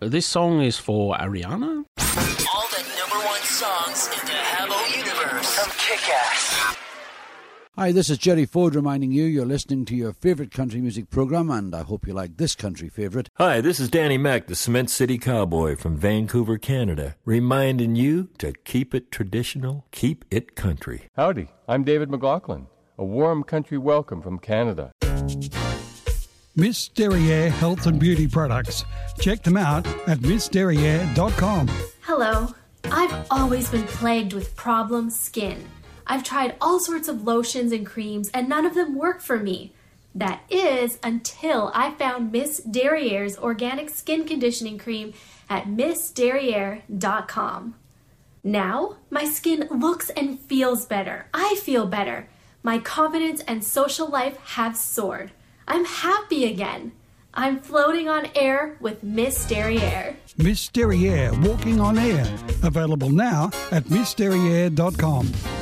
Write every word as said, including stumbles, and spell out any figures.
This song is for Ariana. All the number one songs in the Habbo universe from Kick-Ass. Hi, this is Jerry Ford reminding you you're listening to your favourite country music programme, and I hope you like this country favourite. Hi, this is Danny Mac, the Cement City Cowboy from Vancouver, Canada, reminding you to keep it traditional, keep it country. Howdy, I'm David McLaughlin. A warm country welcome from Canada. Miss Derriere Health and Beauty Products. Check them out at miss derriere dot com. Hello. I've always been plagued with problem skin. I've tried all sorts of lotions and creams, and none of them work for me. That is, until I found Miss Derriere's Organic Skin Conditioning Cream at miss derriere dot com. Now, my skin looks and feels better. I feel better. My confidence and social life have soared. I'm happy again. I'm floating on air with Miss Derriere. Miss Derriere Walking on Air. Available now at miss derriere dot com.